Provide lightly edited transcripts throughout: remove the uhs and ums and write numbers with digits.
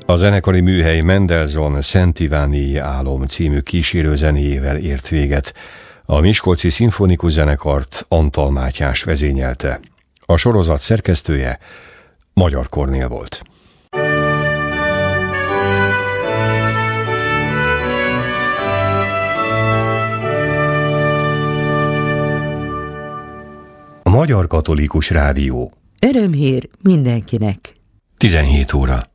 A zenekari műhely Mendelssohn Szent Iváni álom című kísérőzenéjével ért véget. A Miskolci Szimfonikus Zenekart Antal Mátyás vezényelte. A sorozat szerkesztője Magyar Kornél volt. A Magyar Katolikus Rádió. Örömhír mindenkinek. 17 óra.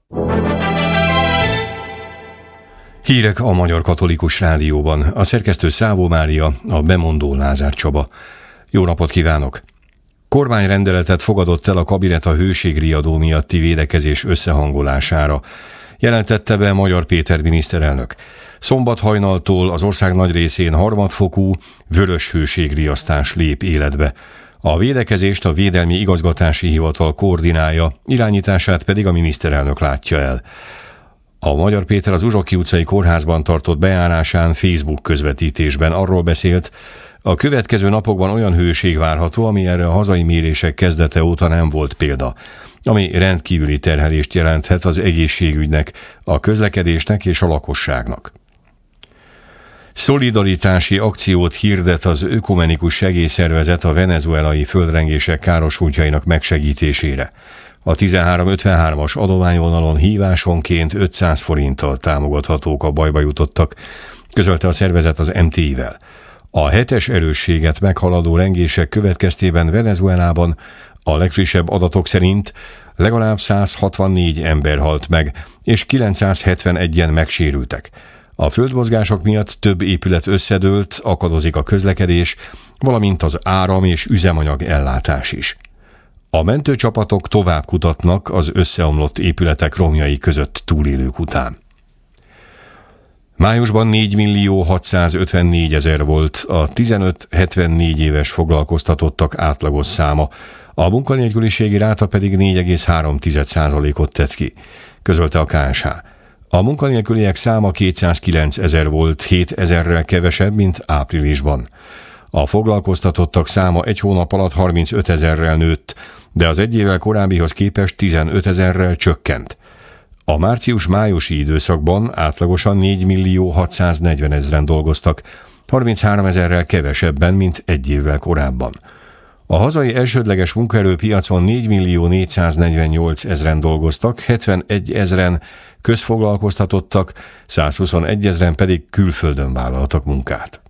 Hírek a Magyar Katolikus Rádióban. A szerkesztő Szávó Mária, a bemondó Lázár Csaba. Jó napot kívánok! Kormányrendeletet fogadott el a kabinet a hőségriadó miatti védekezés összehangolására. Jelentette be Magyar Péter miniszterelnök. Szombat hajnaltól az ország nagy részén harmadfokú, vörös hőségriasztás lép életbe. A védekezést a Védelmi Igazgatási Hivatal koordinálja, irányítását pedig a miniszterelnök látja el. A Magyar Péter az Uzsoki utcai kórházban tartott bejárásán Facebook közvetítésben arról beszélt, a következő napokban olyan hőség várható, ami erre a hazai mérések kezdete óta nem volt példa, ami rendkívüli terhelést jelenthet az egészségügynek, a közlekedésnek és a lakosságnak. Szolidaritási akciót hirdet az Ökumenikus Segélyszervezet a venezuelai földrengések károsultjainak megsegítésére. A 1353-as adományvonalon hívásonként 500 forinttal támogathatók a bajba jutottak, közölte a szervezet az MTI-vel. A 7-es erősséget meghaladó rengések következtében Venezuelában a legfrissebb adatok szerint legalább 164 ember halt meg, és 971-en megsérültek. A földmozgások miatt több épület összedőlt, akadozik a közlekedés, valamint az áram és üzemanyag ellátás is. A mentőcsapatok tovább kutatnak az összeomlott épületek romjai között túlélők után. Májusban 4.654.000 volt a 15-74 éves foglalkoztatottak átlagos száma, a munkanélküliségi ráta pedig 4,3%-ot tett ki, közölte a KSH. A munkanélküliek száma 209.000 volt, 7.000-rel kevesebb, mint áprilisban. A foglalkoztatottak száma egy hónap alatt 35.000-rel nőtt, de az egy évvel korábbihoz képest 15.000-rel csökkent. A március-májusi időszakban átlagosan 4.640.000-en dolgoztak, 33.000-rel kevesebben, mint egy évvel korábban. A hazai elsődleges munkaerőpiacon 4.448.000-en dolgoztak, 71.000-en közfoglalkoztatottak, 121.000-en pedig külföldön vállaltak munkát.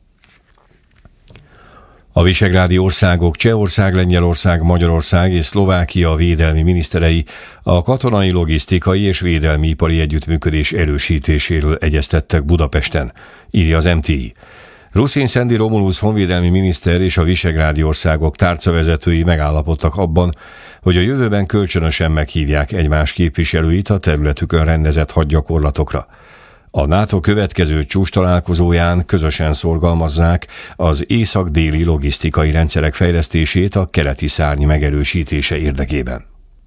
A visegrádi országok, Csehország, Lengyelország, Magyarország és Szlovákia védelmi miniszterei a katonai, logisztikai és védelmi ipari együttműködés erősítéséről egyeztettek Budapesten, írja az MTI. Ruszin Szendi Romulusz honvédelmi miniszter és a visegrádi országok tárcavezetői megállapodtak abban, hogy a jövőben kölcsönösen meghívják egymás képviselőit a területükön rendezett hadgyakorlatokra. A NATO következő csúcstalálkozóján közösen szorgalmazzák az észak-déli logisztikai rendszerek fejlesztését a keleti szárny megerősítése érdekében.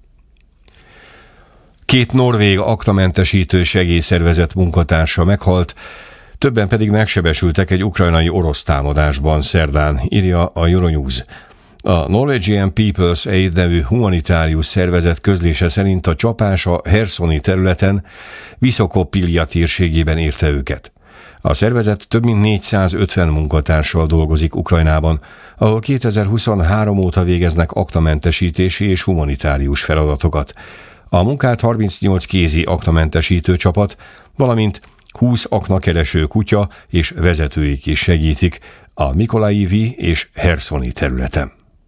2 norvég aktamentesítő segélyszervezet munkatársa meghalt, többen pedig megsebesültek egy ukrajnai orosz támadásban szerdán, írja a Euronews. A Norwegian People's Aid nevű humanitárius szervezet közlése szerint a csapás a Hersoni területen Viszokopilja térségében érte őket. A szervezet több mint 450 munkatársal dolgozik Ukrajnában, ahol 2023 óta végeznek aktamentesítési és humanitárius feladatokat. A munkát 38 kézi aktamentesítő csapat, valamint 20 aknakereső kutya és vezetőik is segítik a Mikolaivi és Hersoni területen.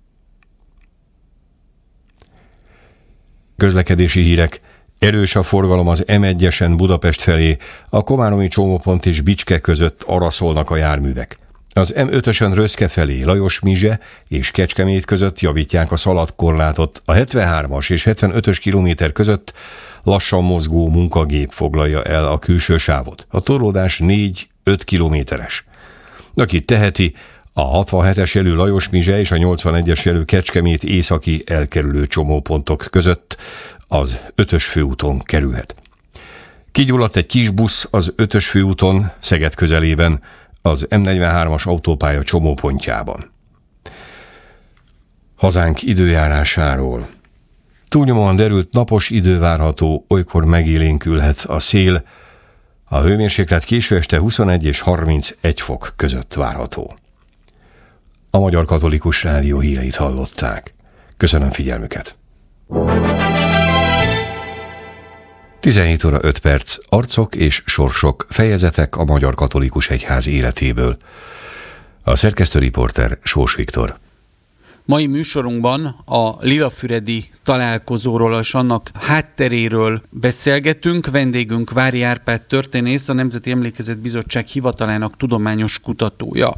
Közlekedési hírek. Erős a forgalom az M1-esen Budapest felé, a komáromi csomópont és Bicske között araszolnak a járművek. Az M5-ösön Röszke felé, Lajos-Mizse és Kecskemét között javítják a szaladkorlátot, a 73-as és 75-ös kilométer között lassan mozgó munkagép foglalja el a külső sávot. A torlódás 4-5 kilométeres. Aki teheti, a 67-es jelű Lajos-Mizse és a 81-es jelű Kecskemét északi elkerülő csomópontok között az 5-ös főúton kerülhet. Kigyulladt egy kis busz az 5-ös főúton Szeged közelében, az M43-as autópálya csomópontjában. Hazánk időjárásáról. Túlnyomóan derült napos idő várható, olykor megélénkülhet a szél. A hőmérséklet késő este 21 és 31 fok között várható. A Magyar Katolikus Rádió híreit hallották. Köszönöm figyelmüket! 17 óra 5 perc, arcok és sorsok, fejezetek a Magyar Katolikus Egyház életéből. A szerkesztőriporter Sós Viktor. Mai műsorunkban a lilafüredi találkozóról és annak hátteréről beszélgetünk. Vendégünk Vári Árpád történész, a Nemzeti Emlékezet Bizottság hivatalának tudományos kutatója.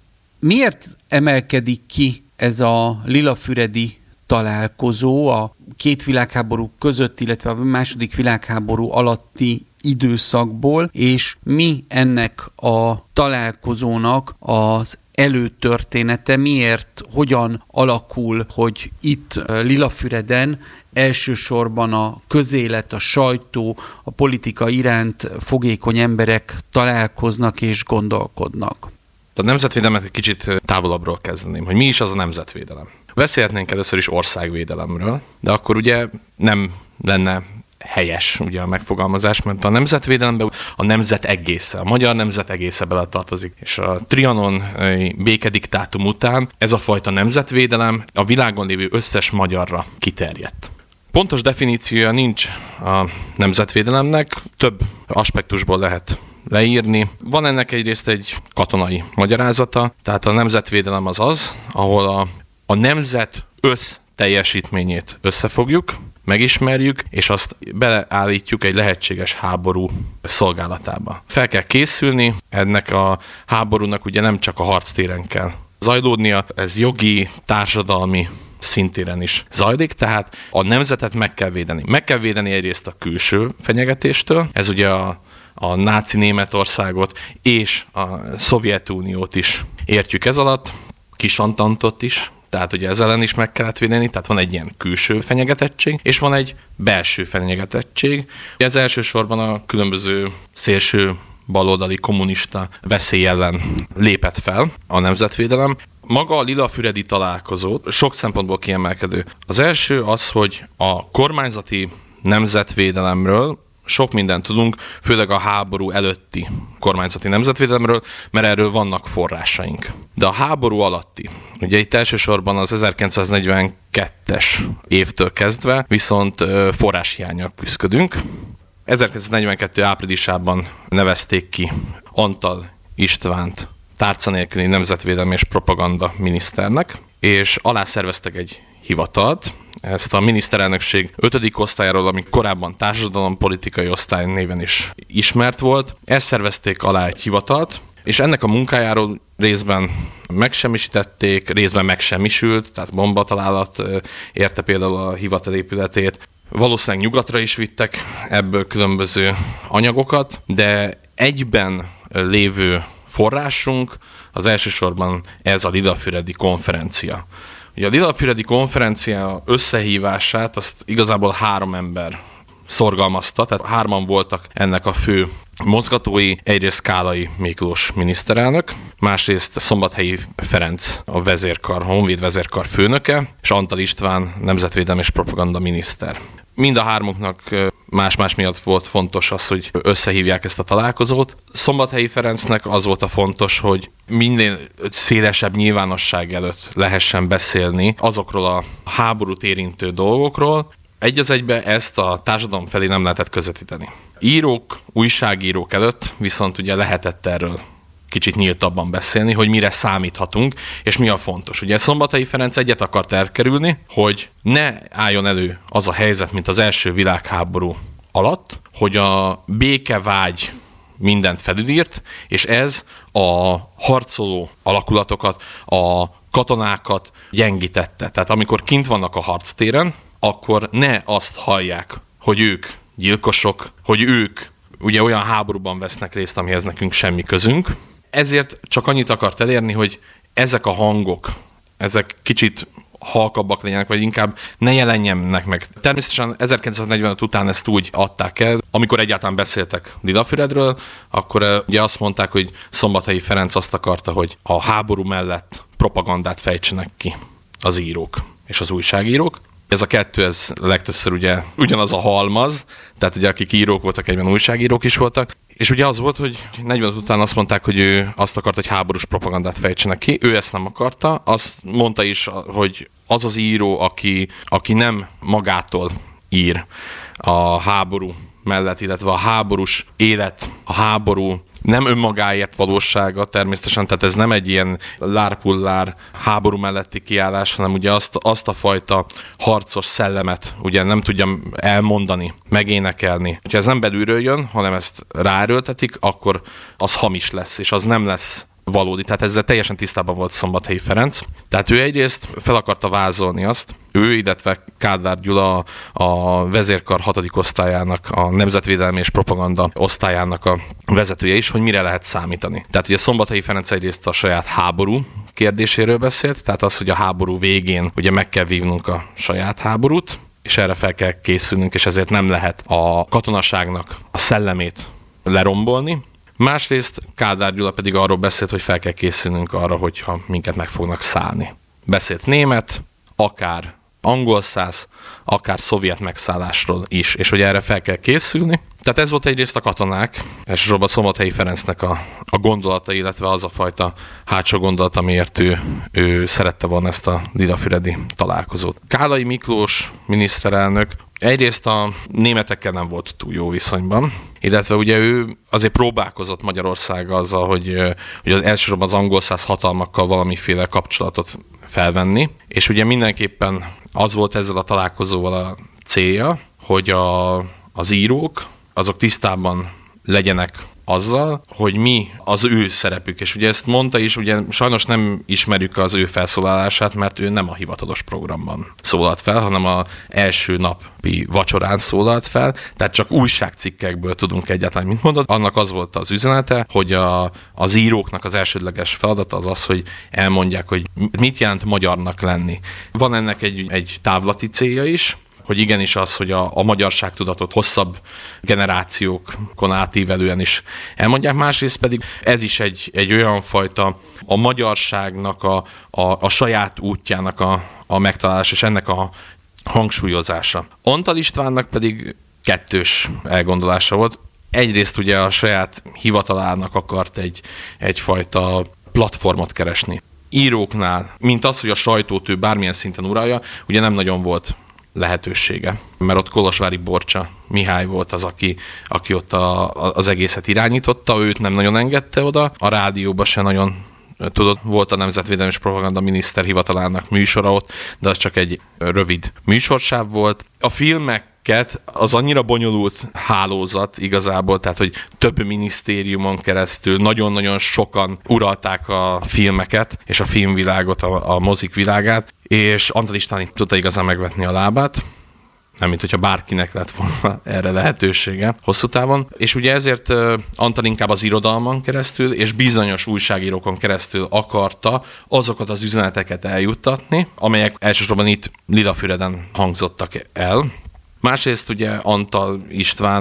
Miért emelkedik ki ez a lilafüredi találkozó a két világháború között, illetve a második világháború alatti időszakból, és mi ennek a találkozónak az előtörténete, miért, hogyan alakul, hogy itt Lilafüreden elsősorban a közélet, a sajtó, a politika iránt fogékony emberek találkoznak és gondolkodnak. A nemzetvédelmet egy kicsit távolabbról kezdeném, hogy mi is az a nemzetvédelem. Beszélhetnénk először is országvédelemről, de akkor ugye nem lenne helyes ugye a megfogalmazás, mert a nemzetvédelemben a nemzet egésze, a magyar nemzet egésze beletartozik. És a Trianon békediktátum után ez a fajta nemzetvédelem a világon lévő összes magyarra kiterjedt. Pontos definíciója nincs a nemzetvédelemnek, több aspektusból lehet leírni. Van ennek egyrészt egy katonai magyarázata, tehát a nemzetvédelem az, ahol a nemzet összteljesítményét összefogjuk, megismerjük, és azt beleállítjuk egy lehetséges háború szolgálatába. Fel kell készülni, ennek a háborúnak ugye nem csak a harctéren kell zajlódnia, ez jogi, társadalmi szintéren is zajlik, tehát a nemzetet meg kell védeni. Meg kell védeni egyrészt a külső fenyegetéstől, ez ugye a náci Németországot és a Szovjetuniót is értjük ez alatt, Kisantantot is, tehát ugye ez ellen is meg kellett védeni, tehát van egy ilyen külső fenyegetettség, és van egy belső fenyegetettség. Ez elsősorban a különböző szélső baloldali kommunista veszély ellen lépett fel a nemzetvédelem. Maga a lilafüredi találkozó sok szempontból kiemelkedő. Az első az, hogy a kormányzati nemzetvédelemről sok mindent tudunk, főleg a háború előtti kormányzati nemzetvédelemről, mert erről vannak forrásaink. De a háború alatti, ugye itt elsősorban az 1942-es évtől kezdve viszont forráshiánnyal küzdködünk. 1942. áprilisában nevezték ki Antal Istvánt tárca nélküli nemzetvédelmi és propaganda miniszternek, és alászerveztek egy hivatalt. Ezt a miniszterelnökség 5. osztályáról, ami korábban társadalompolitikai osztály néven is ismert volt. Ezt szervezték alá egy hivatalt, és ennek a munkájáról részben megsemmisítették, részben megsemmisült, tehát bombatalálat érte például a hivatal épületét. Valószínűleg nyugatra is vittek ebből különböző anyagokat, de egyben lévő forrásunk az elsősorban ez a lilafüredi konferencia. Ugye a lilafüredi konferencia összehívását azt igazából 3 ember szorgalmazta, tehát 3-an voltak ennek a fő mozgatói, egyrészt Kálai Miklós miniszterelnök, másrészt Szombathelyi Ferenc a vezérkar, a Honvéd vezérkar főnöke, és Antal István nemzetvédelmi és propaganda miniszter. Mind a 3-uknak más-más miatt volt fontos az, hogy összehívják ezt a találkozót. Szombathelyi Ferencnek az volt a fontos, hogy minél szélesebb nyilvánosság előtt lehessen beszélni azokról a háborút érintő dolgokról. Egy az egybe ezt a társadalom felé nem lehetett közvetíteni. Írók, újságírók előtt viszont ugye lehetett erről kicsit nyíltabban beszélni, hogy mire számíthatunk, és mi a fontos. Ugye Szombathelyi Ferenc egyet akart elkerülni, hogy ne álljon elő az a helyzet, mint az első világháború alatt, hogy a békevágy mindent felülírt, és ez a harcoló alakulatokat, a katonákat gyengítette. Tehát amikor kint vannak a harctéren, akkor ne azt hallják, hogy ők gyilkosok, hogy ők ugye olyan háborúban vesznek részt, amihez nekünk semmi közünk. Ezért csak annyit akart elérni, hogy ezek a hangok, ezek kicsit halkabbak legyenek, vagy inkább ne jelenjenek meg. Természetesen 1945 után ezt úgy adták el, amikor egyáltalán beszéltek Lilafüredről, akkor ugye azt mondták, hogy Szombathelyi Ferenc azt akarta, hogy a háború mellett propagandát fejtsenek ki az írók és az újságírók. Ez a kettő, ez legtöbbször ugye ugyanaz a halmaz, tehát ugye akik írók voltak, egyben újságírók is voltak, és ugye az volt, hogy 40 után azt mondták, hogy ő azt akarta, hogy háborús propagandát fejtsenek ki, ő ezt nem akarta, azt mondta is, hogy az az író, aki nem magától ír a háború mellett, illetve a háborús élet, a háború nem önmagáért valósága természetesen, tehát ez nem egy ilyen lárpullár háború melletti kiállás, hanem ugye azt a fajta harcos szellemet ugye nem tudja elmondani, megénekelni. Ha ez nem belülről jön, hanem ezt ráerőltetik, akkor az hamis lesz, és az nem lesz valódi. Tehát ezzel teljesen tisztában volt Szombathelyi Ferenc. Tehát ő egyrészt fel akarta vázolni azt, ő, illetve Kádár Gyula a vezérkar 6. osztályának, a nemzetvédelmi és propaganda osztályának a vezetője is, hogy mire lehet számítani. Tehát ugye Szombathelyi Ferenc egyrészt a saját háború kérdéséről beszélt, tehát az, hogy a háború végén ugye meg kell vívnunk a saját háborút, és erre fel kell készülnünk, és ezért nem lehet a katonaságnak a szellemét lerombolni. Másrészt Kádár Gyula pedig arról beszélt, hogy fel kell készülnünk arra, hogyha minket meg fognak szállni. Beszélt német, akár angol száz, akár szovjet megszállásról is, és hogy erre fel kell készülni. Tehát ez volt egyrészt a katonák, elsősorban Szombathelyi Ferencnek a gondolata, illetve az a fajta hátsó gondolat, amiért ő szerette volna ezt a lilafüredi találkozót. Kálai Miklós miniszterelnök egyrészt a németekkel nem volt túl jó viszonyban, illetve ugye ő azért próbálkozott Magyarországgal azzal, hogy elsősorban az angol száz hatalmakkal valamiféle kapcsolatot felvenni, és ugye mindenképpen az volt ezzel a találkozóval a célja, hogy az írók azok tisztában legyenek azzal, hogy mi az ő szerepük. És ugye ezt mondta is, ugye sajnos nem ismerjük az ő felszólalását, mert ő nem a hivatalos programban szólalt fel, hanem az első napi vacsorán szólalt fel, tehát csak újságcikkekből tudunk egyáltalán, mint mondod. Annak az volt az üzenete, hogy az íróknak az elsődleges feladata az, hogy elmondják, hogy mit jelent magyarnak lenni. Van ennek egy távlati célja is, hogy igenis az, hogy a magyarságtudatot hosszabb generációkon átívelően is elmondják. Másrészt pedig ez is egy olyan fajta a magyarságnak a saját útjának a megtalálása, és ennek a hangsúlyozása. Antal Istvánnak pedig kettős elgondolása volt. Egyrészt ugye a saját hivatalának akart egyfajta platformot keresni. Íróknál, mint az, hogy a sajtót ő bármilyen szinten uralja, ugye nem nagyon volt lehetősége. Mert ott Kolozsvári Borcsa Mihály volt az, aki ott az egészet irányította, őt nem nagyon engedte oda, a rádióba se nagyon tudott, volt a Nemzetvédelmi és Propaganda Miniszter hivatalának műsora ott, de az csak egy rövid műsorsáv volt. A filmeket az annyira bonyolult hálózat igazából, tehát hogy több minisztériumon keresztül nagyon-nagyon sokan uralták a filmeket és a filmvilágot, a mozik világát, és Antal István tudta igazán megvetni a lábát, nem mint hogyha bárkinek lett volna erre lehetősége hosszú távon. És ugye ezért Antal inkább az irodalmon keresztül és bizonyos újságírókon keresztül akarta azokat az üzeneteket eljuttatni, amelyek elsősorban itt Lilafüreden hangzottak el. Másrészt ugye Antal István,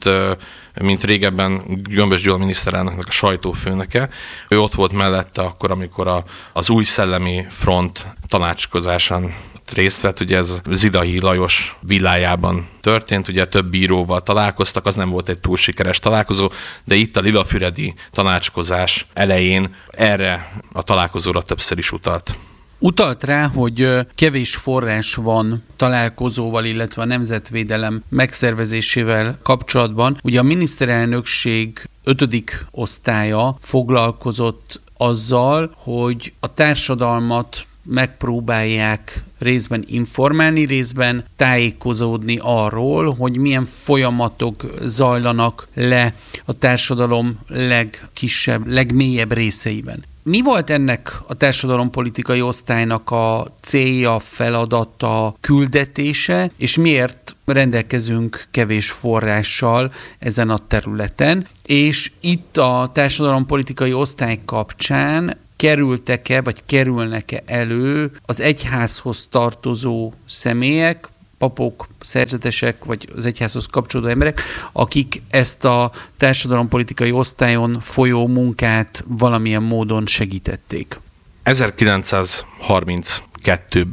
mint régebben Gömbös Gyula miniszterelnöknek a sajtófőnöke, ő ott volt mellette akkor, amikor az Új Szellemi Front tanácskozásán részt vett, ugye ez Zidahi Lajos villájában történt, ugye több bíróval találkoztak, az nem volt egy túl sikeres találkozó, de itt a lilafüredi tanácskozás elején erre a találkozóra többször is utalt. Utalt rá, hogy kevés forrás van találkozóval, illetve a nemzetvédelem megszervezésével kapcsolatban. Ugye a miniszterelnökség 5. osztálya foglalkozott azzal, hogy a társadalmat megpróbálják részben informálni, részben tájékozódni arról, hogy milyen folyamatok zajlanak le a társadalom legkisebb, legmélyebb részeiben. Mi volt ennek a társadalompolitikai osztálynak a célja, feladata, küldetése, és miért rendelkezünk kevés forrással ezen a területen? És itt a társadalompolitikai osztály kapcsán kerültek-e, vagy kerülnek-e elő az egyházhoz tartozó személyek, papok, szerzetesek, vagy az egyházhoz kapcsolódó emberek, akik ezt a társadalompolitikai osztályon folyó munkát valamilyen módon segítették? 1932-ben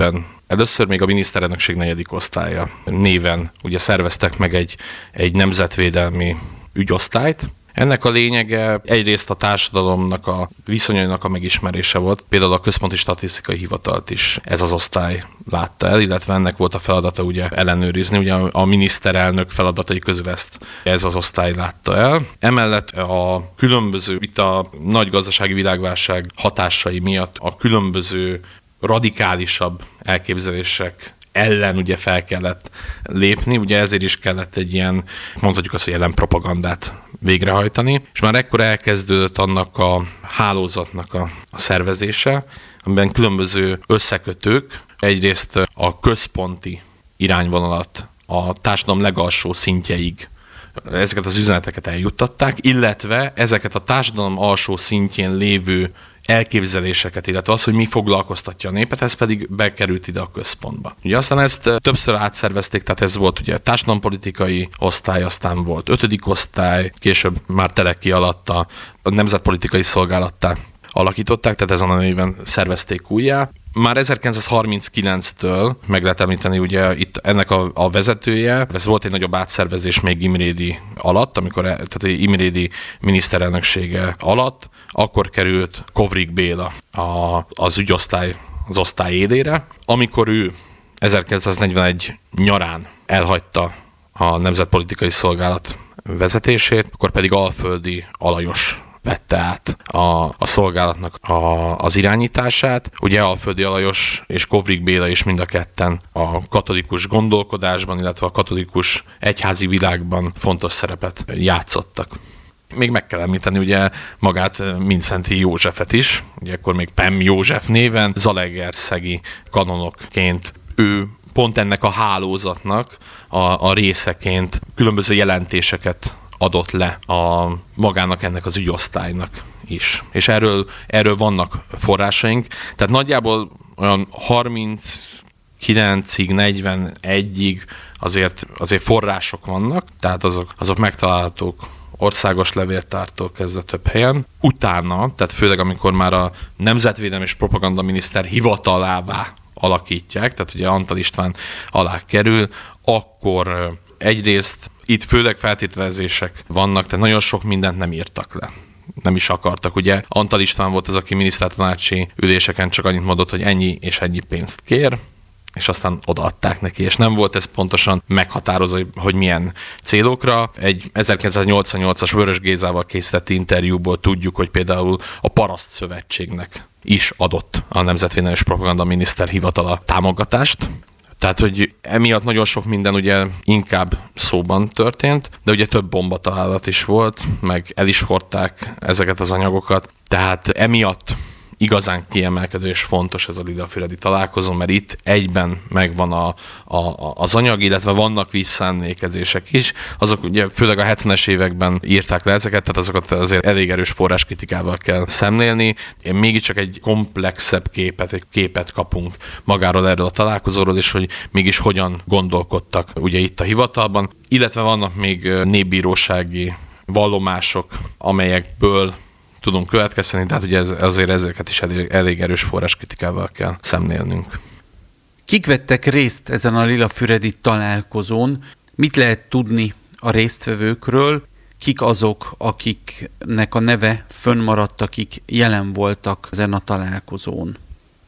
Először még a miniszterelnökség 4. osztálya néven ugye szerveztek meg egy nemzetvédelmi ügyosztályt. Ennek a lényege egyrészt a társadalomnak a viszonyainak a megismerése volt. Például a Központi Statisztikai Hivatalt is ez az osztály látta el, illetve ennek volt a feladata ugye ellenőrizni. Ugye a miniszterelnök feladatai közül ez az osztály látta el. Emellett a különböző, itt a nagy gazdasági világválság hatásai miatt a különböző radikálisabb elképzelések ellen ugye fel kellett lépni, ugye ezért is kellett egy ilyen, mondhatjuk azt, hogy ellenpropagandát végrehajtani, és már ekkor elkezdődött annak a hálózatnak a szervezése, amiben különböző összekötők egyrészt a központi irányvonalat a társadalom legalsó szintjeig ezeket az üzeneteket eljuttatták, illetve ezeket a társadalom alsó szintjén lévő elképzeléseket, illetve az, hogy mi foglalkoztatja a népet, ez pedig bekerült ide a központba. Ugye aztán ezt többször átszervezték, tehát ez volt ugye társadalompolitikai osztály, aztán volt 5. osztály, később már Teleki alatt a nemzetpolitikai szolgálattá alakították, tehát ezen a néven szervezték újjá. Már 1939-től meg lehet említeni, ugye itt ennek a vezetője, ez volt egy nagyobb átszervezés még Imrédi alatt, tehát Imrédi miniszterelnöksége alatt, akkor került Kovrig Béla az ügyosztály, az osztály élére, amikor ő 1941 nyarán elhagyta a Nemzetpolitikai Szolgálat vezetését, akkor pedig Alföldi Alajos vette át a szolgálatnak az irányítását. Ugye Alföldi Alajos és Kovrig Béla is mind a ketten a katolikus gondolkodásban, illetve a katolikus egyházi világban fontos szerepet játszottak. Még meg kell említeni ugye magát Mindszenty Józsefet is, ugye akkor még Pem József néven, zalaegerszegi kanonokként ő pont ennek a hálózatnak a részeként különböző jelentéseket adott le a magának ennek az ügyosztálynak is. És erről vannak forrásaink. Tehát nagyjából olyan 39-ig, 41-ig azért források vannak, tehát azok megtalálhatók országos levéltártól kezdve több helyen. Utána, tehát főleg amikor már a Nemzetvédelmi és Propagandaminiszter hivatalává alakítják, tehát ugye Antall István alá kerül, akkor egyrészt itt főleg feltételezések vannak, tehát nagyon sok mindent nem írtak le. Nem is akartak. Ugye Antall István volt az, aki minisztertanácsi üléseken csak annyit mondott, hogy ennyi és ennyi pénzt kér, és aztán odaadták neki, és nem volt ez pontosan meghatározó, hogy milyen célokra. Egy 1988-as Vörös Gézával készített interjúból tudjuk, hogy például a Paraszt Szövetségnek is adott a Nemzetvédelmi és Propagandaminiszter hivatala támogatást. Tehát, hogy emiatt nagyon sok minden ugye inkább szóban történt, de ugye több bombatalálat is volt, meg el is hordták ezeket az anyagokat, tehát emiatt igazán kiemelkedő és fontos ez a Lila-füredi találkozó, mert itt egyben megvan az anyag, illetve vannak visszaemlékezések is. Azok ugye főleg a 70-es években írták le ezeket, tehát azokat azért elég erős forráskritikával kell szemlélni. Mégiscsak egy komplexebb képet kapunk magáról erről a találkozóról, és hogy mégis hogyan gondolkodtak ugye itt a hivatalban. Illetve vannak még népbírósági vallomások, amelyekből tudunk következteni, tehát ugye azért ezeket is elég erős forráskritikával kell szemlélnünk. Kik vettek részt ezen a Lila-füredi találkozón? Mit lehet tudni a résztvevőkről? Kik azok, akiknek a neve fönnmaradt, akik jelen voltak ezen a találkozón?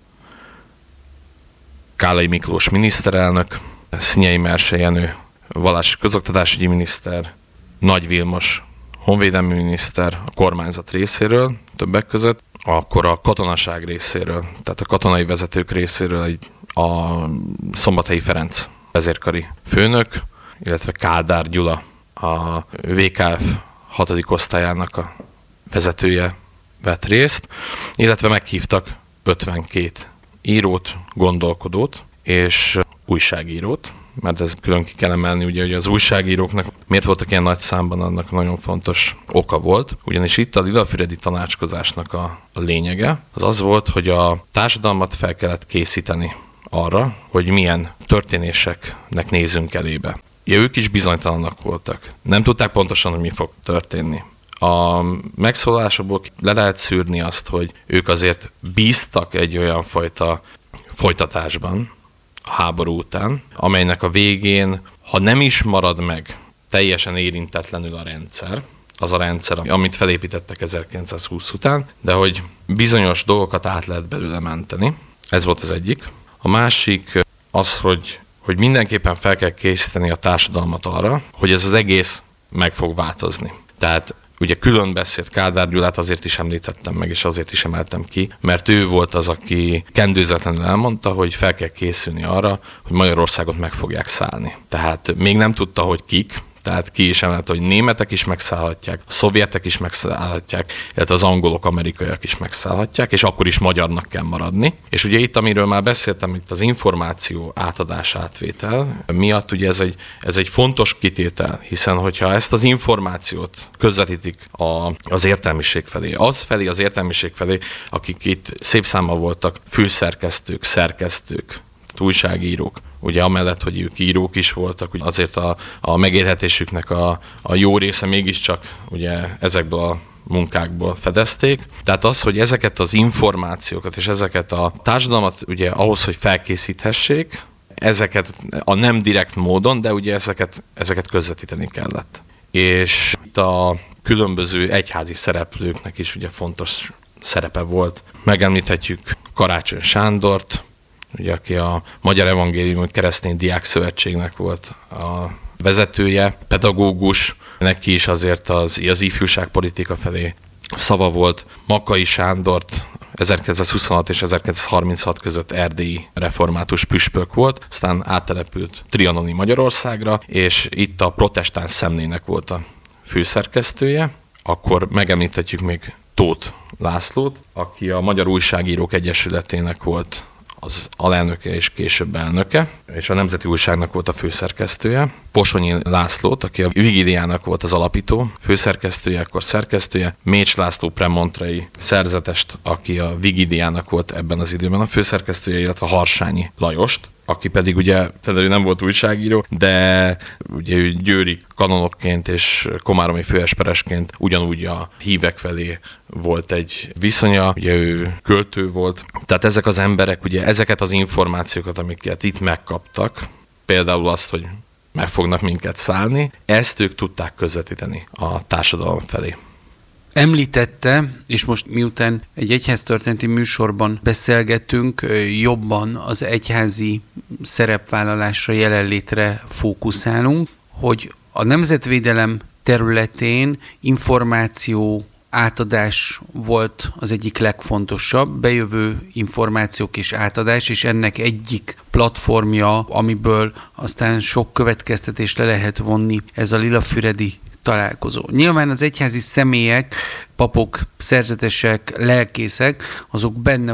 Kállai Miklós miniszterelnök, Szinyei Merse Jenő vallási közoktatásügyi miniszter, Nagy Vilmos honvédelmi miniszter a kormányzat részéről többek között, akkor a katonaság részéről, tehát a katonai vezetők részéről a Szombathelyi Ferenc vezérkari főnök, illetve Kádár Gyula, a VKF 6. osztályának a vezetője vett részt, illetve meghívtak 52 írót, gondolkodót és újságírót, mert ez külön ki kell emelni, ugye, hogy az újságíróknak miért voltak ilyen nagy számban, annak nagyon fontos oka volt. Ugyanis itt a Lila-füredi tanácskozásnak a lényege az volt, hogy a társadalmat fel kellett készíteni arra, hogy milyen történéseknek nézünk elébe. Ja, ők is bizonytalanak voltak. Nem tudták pontosan, hogy mi fog történni. A megszólalásokból le lehet szűrni azt, hogy ők azért bíztak egy olyan fajta folytatásban, a háború után, amelynek a végén, ha nem is marad meg teljesen érintetlenül a rendszer, az a rendszer, amit felépítettek 1920 után, de hogy bizonyos dolgokat át lehet belőle menteni. Ez volt az egyik. A másik az, hogy mindenképpen fel kell készíteni a társadalmat arra, hogy ez az egész meg fog változni. Tehát ugye külön beszélt Kádár Gyulát, azért is említettem meg, és azért is emeltem ki, mert ő volt az, aki kendőzetlenül elmondta, hogy fel kell készülni arra, hogy Magyarországot meg fogják szállni. Tehát még nem tudta, hogy kik, tehát ki is emelte, hogy németek is megszállhatják, a szovjetek is megszállhatják, illetve az angolok, amerikaiak is megszállhatják, és akkor is magyarnak kell maradni. És ugye itt, amiről már beszéltem, itt az információ átadás átvétel miatt ugye ez egy fontos kitétel, hiszen hogyha ezt az információt közvetítik az értelmiség felé, az értelmiség felé, akik itt szép számmal voltak főszerkesztők, szerkesztők, újságírók, ugye amellett, hogy ők írók is voltak, ugye azért a megélhetésüknek a jó része mégiscsak ugye ezekből a munkákból fedezték. Tehát az, hogy ezeket az információkat és ezeket a társadalmat ugye ahhoz, hogy felkészíthessék, ezeket a nem direkt módon, de ugye ezeket közvetíteni kellett. És itt a különböző egyházi szereplőknek is ugye fontos szerepe volt. Megemlíthetjük Karácsony Sándort, ugye, aki a Magyar Evangéliumi Keresztény Diák Szövetségnek volt a vezetője, pedagógus, neki is azért az ifjúságpolitika felé szava volt. Makkai Sándort 1926 és 1936 között erdélyi református püspök volt, aztán áttelepült trianoni Magyarországra, és itt a Protestáns Szemlének volt a főszerkesztője. Akkor megemlíthetjük még Tóth Lászlót, aki a Magyar Újságírók Egyesületének volt az alelnöke és később elnöke, és a Nemzeti Újságnak volt a főszerkesztője. Posonyi Lászlót, aki a Vigiliának volt az alapító főszerkesztője, akkor szerkesztője. Mécs László premontrei szerzetest, aki a Vigiliának volt ebben az időben a főszerkesztője, illetve Harsányi Lajost, aki pedig ugye, tehát ő nem volt újságíró, de ugye ő győri kanonokként és komáromi főesperesként ugyanúgy a hívek felé volt egy viszonya, ugye ő költő volt. Tehát ezek az emberek ugye ezeket az információkat, amiket itt megkaptak, például azt, hogy meg fognak minket szállni, ezt ők tudták közvetíteni a társadalom felé. Említette, és most miután egy egyháztörténeti műsorban beszélgetünk, jobban az egyházi szerepvállalásra, jelenlétre fókuszálunk, hogy a nemzetvédelem területén információ átadás volt az egyik legfontosabb, bejövő információk és átadás, és ennek egyik platformja, amiből aztán sok következtetést le lehet vonni, ez a lilafüredi találkozó. Nyilván az egyházi személyek, papok, szerzetesek, lelkészek, azok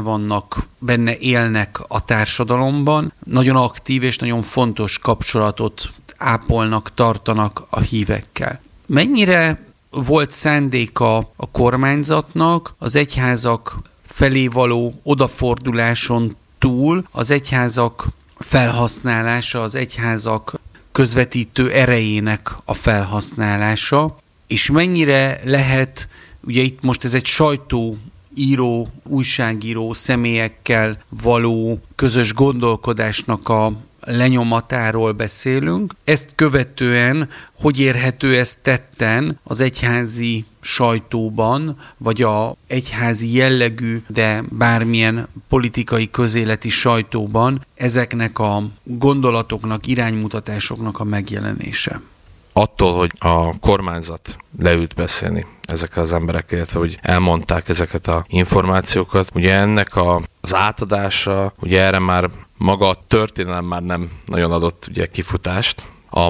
benne élnek a társadalomban, nagyon aktív és nagyon fontos kapcsolatot ápolnak, tartanak a hívekkel. Mennyire volt szándéka a kormányzatnak az egyházak felé való odaforduláson túl, az egyházak felhasználása, az egyházak közvetítő erejének a felhasználása, és mennyire lehet, ugye itt most ez egy sajtóíró, újságíró személyekkel való közös gondolkodásnak a lenyomatáról beszélünk. Ezt követően, hogy érhető ez tetten az egyházi sajtóban, vagy a egyházi jellegű, de bármilyen politikai közéleti sajtóban ezeknek a gondolatoknak, iránymutatásoknak a megjelenése? Attól, hogy a kormányzat leült beszélni ezekkel az emberekkel, illetve hogy elmondták ezeket az információkat, ugye ennek az átadása, ugye erre már maga a történelem már nem nagyon adott ugye kifutást.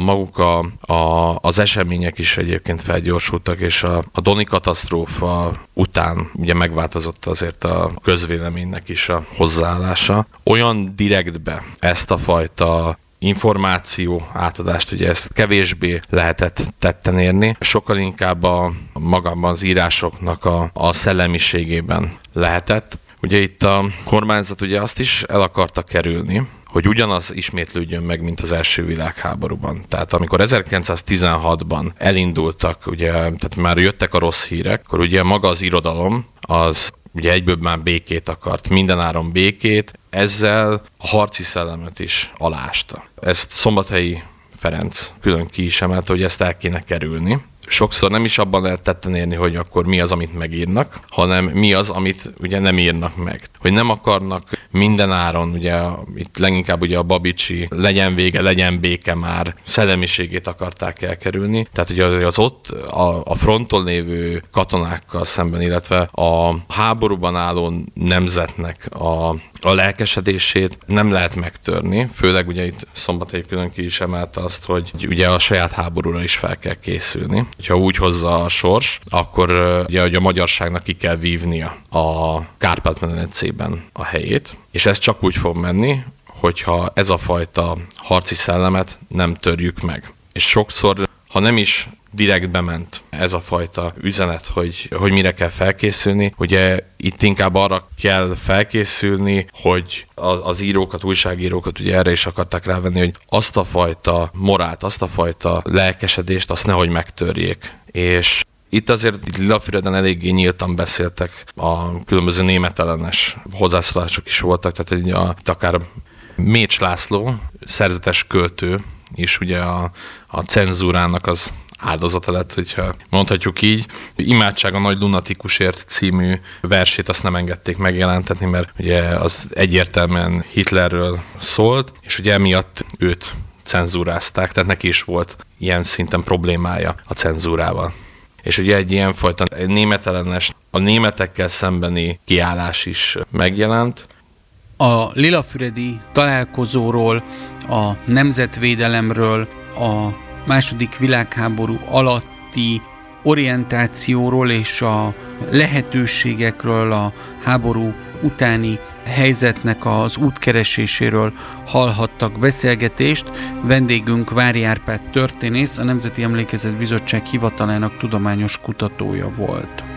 Az események is egyébként felgyorsultak, és a Doni katasztrófa után ugye megváltozott azért a közvéleménynek is a hozzáállása. Olyan direktbe ezt a fajta információ átadást, ugye ezt kevésbé lehetett tetten érni, sokkal inkább magában az írásoknak a szellemiségében lehetett. Ugye itt a kormányzat ugye azt is el akarta kerülni, hogy ugyanaz ismétlődjön meg, mint az első világháborúban. Tehát amikor 1916-ban elindultak, ugye, tehát már jöttek a rossz hírek, akkor ugye maga az irodalom az ugye egyből már békét akart, mindenáron békét, ezzel a harci szellemet is aláásta. Ezt Szombathelyi Ferenc külön ki is emelte, hogy ezt el kéne kerülni. Sokszor nem is abban lehet tetten érni, hogy akkor mi az, amit megírnak, hanem mi az, amit ugye nem írnak meg. Hogy nem akarnak mindenáron, ugye itt leginkább ugye a Babicsi legyen vége, legyen béke már szellemiségét akarták elkerülni. Tehát ugye az ott a fronton lévő katonákkal szemben, illetve a háborúban álló nemzetnek a lelkesedését nem lehet megtörni, főleg ugye itt Szombathelyi külön ki is emelte azt, hogy ugye a saját háborúra is fel kell készülni. Ha úgy hozza a sors, akkor ugye hogy a magyarságnak ki kell vívnia a Kárpát-medencében a helyét, és ez csak úgy fog menni, hogyha ez a fajta harci szellemet nem törjük meg. És sokszor, ha nem is direkt bement ez a fajta üzenet, hogy mire kell felkészülni. Ugye itt inkább arra kell felkészülni, hogy az írókat, újságírókat ugye erre is akarták rávenni, hogy azt a fajta morált, azt a fajta lelkesedést, azt nehogy megtörjék. És itt azért Lillafüreden eléggé nyíltan beszéltek, a különböző németellenes hozzászólások is voltak, tehát itt akár Mécs László, szerzetes költő, és ugye a cenzúrának az áldozata lett, hogyha mondhatjuk így. Imádság a nagy lunatikusért című versét azt nem engedték megjelentetni, mert ugye az egyértelműen Hitlerről szólt, és ugye emiatt őt cenzúrázták, tehát neki is volt ilyen szinten problémája a cenzúrával. És ugye egy ilyenfajta németellenes, a németekkel szembeni kiállás is megjelent. A lilafüredi találkozóról, a nemzetvédelemről, a második világháború alatti orientációról és a lehetőségekről, a háború utáni helyzetnek az útkereséséről hallhattak beszélgetést. Vendégünk Vári Árpád történész, a Nemzeti Emlékezet Bizottság hivatalának tudományos kutatója volt.